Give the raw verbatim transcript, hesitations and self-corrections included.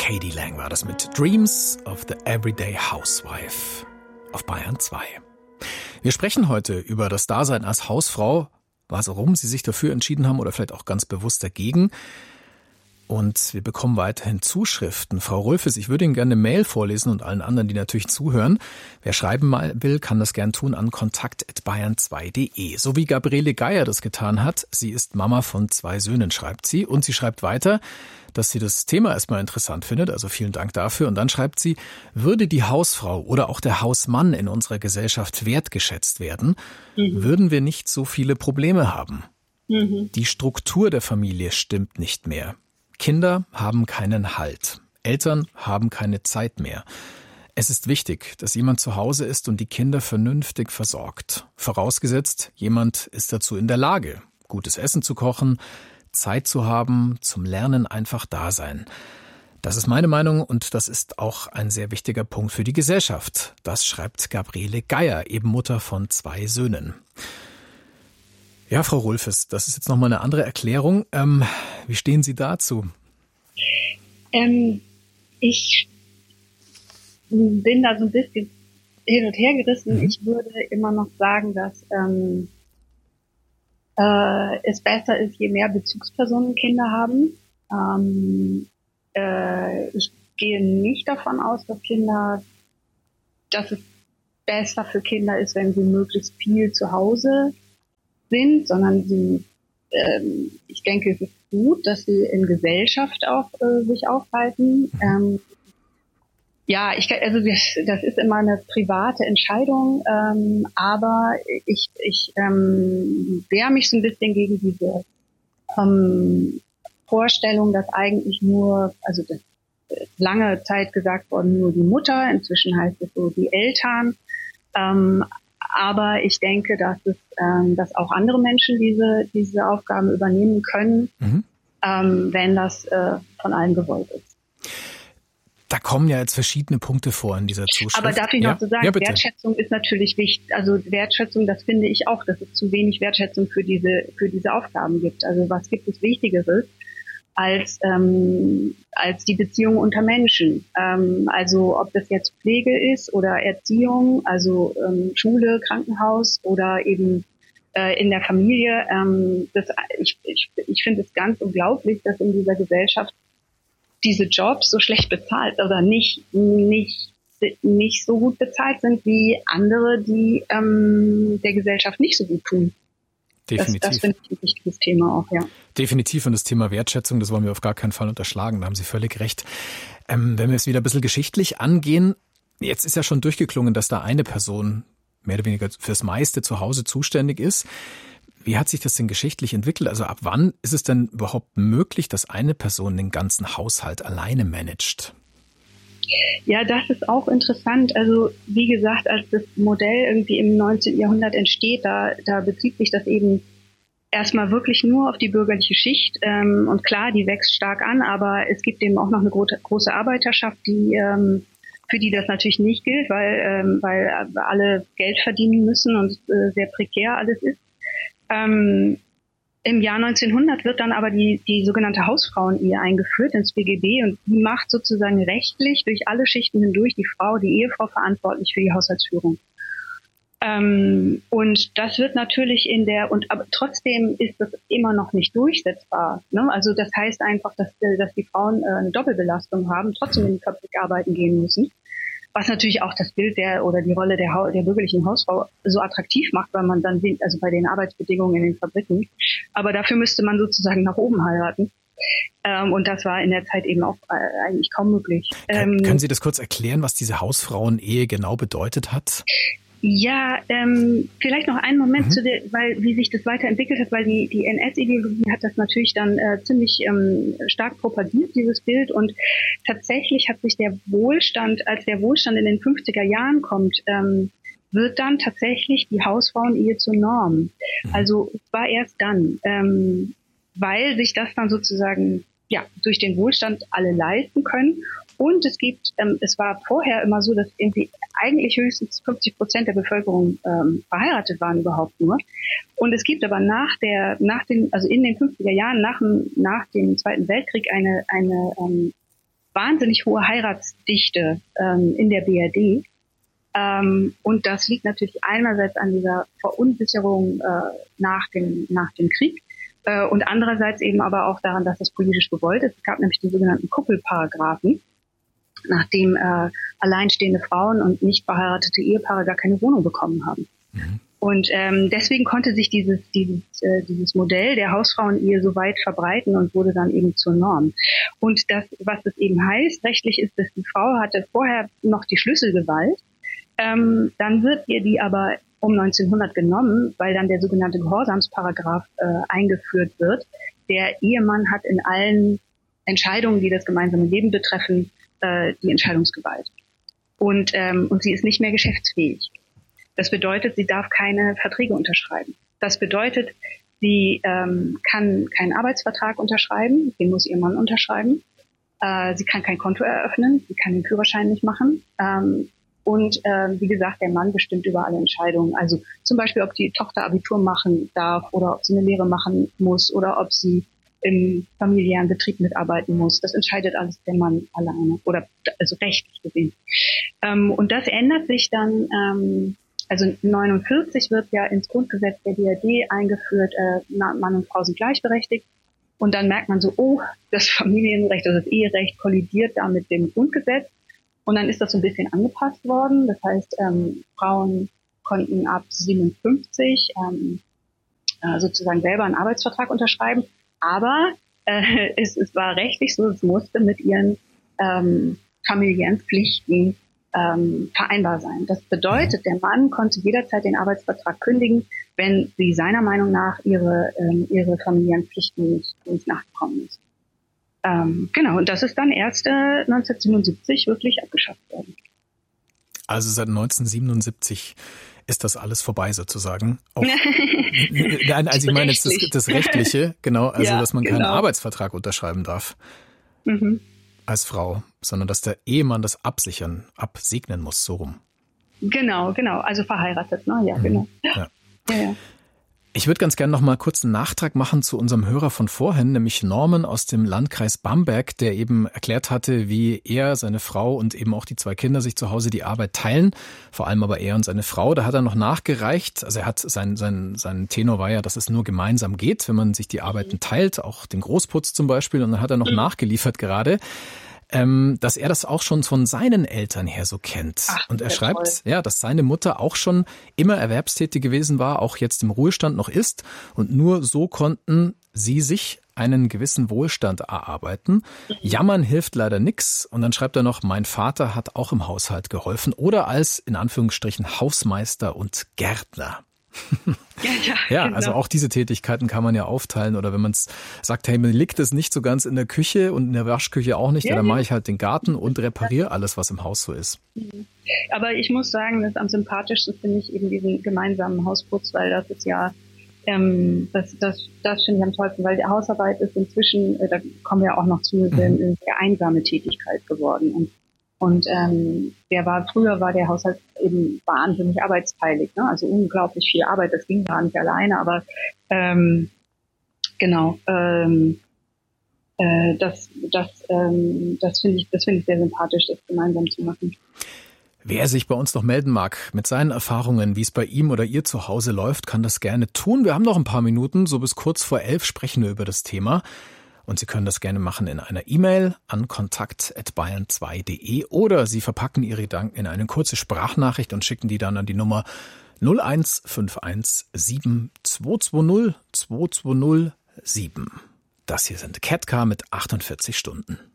k.d. lang war das mit Dreams of the Everyday Housewife auf Bayern zwei. Wir sprechen heute über das Dasein als Hausfrau, warum Sie sich dafür entschieden haben oder vielleicht auch ganz bewusst dagegen. Und wir bekommen weiterhin Zuschriften. Frau Rulfes, ich würde Ihnen gerne eine Mail vorlesen und allen anderen, die natürlich zuhören. Wer schreiben mal will, kann das gern tun an kontakt at bayern zwei punkt de. So wie Gabriele Geier das getan hat. Sie ist Mama von zwei Söhnen, schreibt sie. Und sie schreibt weiter, dass sie das Thema erstmal interessant findet. Also vielen Dank dafür. Und dann schreibt sie, würde die Hausfrau oder auch der Hausmann in unserer Gesellschaft wertgeschätzt werden, mhm. würden wir nicht so viele Probleme haben. Mhm. Die Struktur der Familie stimmt nicht mehr. Kinder haben keinen Halt. Eltern haben keine Zeit mehr. Es ist wichtig, dass jemand zu Hause ist und die Kinder vernünftig versorgt. Vorausgesetzt, jemand ist dazu in der Lage, gutes Essen zu kochen, Zeit zu haben, zum Lernen einfach da sein. Das ist meine Meinung und das ist auch ein sehr wichtiger Punkt für die Gesellschaft. Das schreibt Gabriele Geier, eben Mutter von zwei Söhnen. Ja, Frau Rulfes, das ist jetzt nochmal eine andere Erklärung. Ähm, wie stehen Sie dazu? Ähm, ich bin da so ein bisschen hin und her gerissen. Mhm. Ich würde immer noch sagen, dass ähm, äh, es besser ist, je mehr Bezugspersonen Kinder haben. Ähm, äh, ich gehe nicht davon aus, dass Kinder, dass es besser für Kinder ist, wenn sie möglichst viel zu Hause sind, sondern sie, ähm, ich denke, es ist gut, dass sie in Gesellschaft auch äh, sich aufhalten. Ähm, ja, ich, also das, das ist immer eine private Entscheidung, ähm, aber ich, ich ähm, wehre mich so ein bisschen gegen diese ähm, Vorstellung, dass eigentlich nur, also das ist lange Zeit gesagt worden, nur die Mutter, inzwischen heißt es so die Eltern. Ähm, Aber ich denke, dass es, ähm, dass auch andere Menschen diese diese Aufgaben übernehmen können, mhm. ähm, wenn das äh, von allen gewollt ist. Da kommen ja jetzt verschiedene Punkte vor in dieser Zuschrift. Aber darf ich ja? noch so sagen, ja, Wertschätzung ist natürlich wichtig. Also Wertschätzung, das finde ich auch, dass es zu wenig Wertschätzung für diese für diese Aufgaben gibt. Also was gibt es Wichtigeres als ähm, als die Beziehung unter Menschen. Ähm, also ob das jetzt Pflege ist oder Erziehung, also ähm, Schule, Krankenhaus oder eben äh, in der Familie. Ähm, das, ich ich, ich finde es ganz unglaublich, dass in dieser Gesellschaft diese Jobs so schlecht bezahlt oder nicht nicht nicht so gut bezahlt sind wie andere, die ähm, der Gesellschaft nicht so gut tun. Definitiv. Das, das finde ich ein wichtiges Thema auch, ja. Definitiv. Und das Thema Wertschätzung, das wollen wir auf gar keinen Fall unterschlagen. Da haben Sie völlig recht. Ähm, wenn wir es wieder ein bisschen geschichtlich angehen, jetzt ist ja schon durchgeklungen, dass da eine Person mehr oder weniger fürs meiste zu Hause zuständig ist. Wie hat sich das denn geschichtlich entwickelt? Also ab wann ist es denn überhaupt möglich, dass eine Person den ganzen Haushalt alleine managt? Ja, das ist auch interessant. Also wie gesagt, als das Modell irgendwie im neunzehnten Jahrhundert entsteht, da, da bezieht sich das eben erstmal wirklich nur auf die bürgerliche Schicht. Ähm, und klar, die wächst stark an, aber es gibt eben auch noch eine große, große Arbeiterschaft, die ähm, für die das natürlich nicht gilt, weil, ähm, weil alle Geld verdienen müssen und äh, sehr prekär alles ist. Ähm, Im Jahr neunzehnhundert wird dann aber die, die sogenannte Hausfrauen-Ehe eingeführt ins B G B und die macht sozusagen rechtlich durch alle Schichten hindurch die Frau, die Ehefrau verantwortlich für die Haushaltsführung. Ähm, und das wird natürlich in der, und aber trotzdem ist das immer noch nicht durchsetzbar. Ne? Also das heißt einfach, dass, dass die Frauen äh, eine Doppelbelastung haben, trotzdem in die Fabrik arbeiten gehen müssen. Was natürlich auch das Bild der oder die Rolle der, der bürgerlichen Hausfrau so attraktiv macht, weil man dann sieht, also bei den Arbeitsbedingungen in den Fabriken. Aber dafür müsste man sozusagen nach oben heiraten. Ähm, und das war in der Zeit eben auch äh, eigentlich kaum möglich. Ähm, ähm, können Sie das kurz erklären, was diese Hausfrauen-Ehe genau bedeutet hat? Ja, ähm, vielleicht noch einen Moment mhm. zu der, weil wie sich das weiterentwickelt hat, weil die die N S-Ideologie hat das natürlich dann äh, ziemlich ähm, stark propagiert, dieses Bild, und tatsächlich hat sich der Wohlstand, als der Wohlstand in den fünfziger Jahren kommt, ähm, wird dann tatsächlich die Hausfrauen-Ehe zur Norm. Mhm. Also es war erst dann, ähm, weil sich das dann sozusagen ja durch den Wohlstand alle leisten können. Und es gibt, ähm, es war vorher immer so, dass irgendwie eigentlich höchstens fünfzig Prozent der Bevölkerung ähm, verheiratet waren überhaupt nur. Und es gibt aber nach der, nach den, also in den fünfziger Jahren, nach dem, nach dem Zweiten Weltkrieg eine, eine, ähm, wahnsinnig hohe Heiratsdichte ähm, in der B R D. Ähm, und das liegt natürlich einerseits an dieser Verunsicherung äh, nach dem, nach dem Krieg äh, und andererseits eben aber auch daran, dass es politisch gewollt ist. Es gab nämlich die sogenannten Kuppelparagraphen, nachdem äh, alleinstehende Frauen und nicht verheiratete Ehepaare gar keine Wohnung bekommen haben. Mhm. Und ähm, deswegen konnte sich dieses dieses äh, dieses Modell der Hausfrauenehe so weit verbreiten und wurde dann eben zur Norm. Und das, was es eben heißt, rechtlich ist, dass die Frau hatte vorher noch die Schlüsselgewalt, ähm, dann wird ihr die aber um neunzehnhundert genommen, weil dann der sogenannte Gehorsamsparagraph äh, eingeführt wird. Der Ehemann hat in allen Entscheidungen, die das gemeinsame Leben betreffen, äh, die Entscheidungsgewalt. Und ähm, und sie ist nicht mehr geschäftsfähig. Das bedeutet, sie darf keine Verträge unterschreiben. Das bedeutet, sie ähm, kann keinen Arbeitsvertrag unterschreiben, den muss ihr Mann unterschreiben. Äh, sie kann kein Konto eröffnen, sie kann den Führerschein nicht machen. Ähm, und äh, wie gesagt, der Mann bestimmt über alle Entscheidungen. Also zum Beispiel, ob die Tochter Abitur machen darf oder ob sie eine Lehre machen muss oder ob sie im familiären Betrieb mitarbeiten muss. Das entscheidet alles der Mann alleine oder also rechtlich gesehen. Ähm, und das ändert sich dann. Ähm, Also neunundvierzig wird ja ins Grundgesetz der B R D eingeführt, äh, Mann und Frau sind gleichberechtigt. Und dann merkt man so, oh, das Familienrecht, also das Eherecht kollidiert da mit dem Grundgesetz. Und dann ist das so ein bisschen angepasst worden. Das heißt, ähm, Frauen konnten ab siebenundfünfzig ähm, äh, sozusagen selber einen Arbeitsvertrag unterschreiben. Aber äh, es, es war rechtlich so, es musste mit ihren ähm, familiären Pflichten Ähm, vereinbar sein. Das bedeutet, der Mann konnte jederzeit den Arbeitsvertrag kündigen, wenn sie seiner Meinung nach ihre ähm, ihre familiären Pflichten nicht, nicht nachgekommen ist. Ähm, genau, und das ist dann erst äh, neunzehnhundertsiebenundsiebzig wirklich abgeschafft worden. Also seit neunzehnhundertsiebenundsiebzig ist das alles vorbei sozusagen. Auch, nein, also ich meine jetzt das, das Rechtliche, genau, also ja, dass man genau. keinen Arbeitsvertrag unterschreiben darf. Mhm. Als Frau, sondern dass der Ehemann das absichern, absegnen muss, so rum. Genau, genau, also verheiratet, ne? Ja, mhm. genau. Ja. Ja, ja. Ich würde ganz gerne noch mal kurz einen Nachtrag machen zu unserem Hörer von vorhin, nämlich Norman aus dem Landkreis Bamberg, der eben erklärt hatte, wie er, seine Frau und eben auch die zwei Kinder sich zu Hause die Arbeit teilen, vor allem aber er und seine Frau. Da hat er noch nachgereicht, also er hat sein, sein, sein Tenor war ja, dass es nur gemeinsam geht, wenn man sich die Arbeiten teilt, auch den Großputz zum Beispiel, und dann hat er noch mhm. nachgeliefert gerade, Ähm, dass er das auch schon von seinen Eltern her so kennt. Ach, und er schreibt, toll. ja, dass seine Mutter auch schon immer erwerbstätig gewesen war, auch jetzt im Ruhestand noch ist. Und nur so konnten sie sich einen gewissen Wohlstand erarbeiten. Mhm. Jammern hilft leider nix. Und dann schreibt er noch, mein Vater hat auch im Haushalt geholfen oder als, in Anführungsstrichen, Hausmeister und Gärtner. Ja, ja, ja genau. Also auch diese Tätigkeiten kann man ja aufteilen. Oder wenn man sagt, hey, mir liegt es nicht so ganz in der Küche und in der Waschküche auch nicht, ja, ja dann mache ich halt den Garten und repariere alles, was im Haus so ist. Aber ich muss sagen, das am sympathischsten finde ich eben diesen gemeinsamen Hausputz, weil das ist ja, ähm, das, das, das finde ich am tollsten, weil die Hausarbeit ist inzwischen, äh, da kommen wir auch noch zu, mhm. eine sehr einsame Tätigkeit geworden. Und Und ähm, der war früher war der Haushalt eben wahnsinnig arbeitsteilig, ne? Also unglaublich viel Arbeit. Das ging gar nicht alleine, aber ähm, genau, ähm, äh, das das ähm, das finde ich das finde ich sehr sympathisch, das gemeinsam zu machen. Wer sich bei uns noch melden mag mit seinen Erfahrungen, wie es bei ihm oder ihr zu Hause läuft, kann das gerne tun. Wir haben noch ein paar Minuten, so bis kurz vor elf sprechen wir über das Thema. Und Sie können das gerne machen in einer E-Mail an kontakt at bayern zwei punkt de oder Sie verpacken Ihre Gedanken in eine kurze Sprachnachricht und schicken die dann an die Nummer null eins fünf eins sieben zwei zwei null zwei zwei null sieben. Das hier sind Ketka mit achtundvierzig Stunden.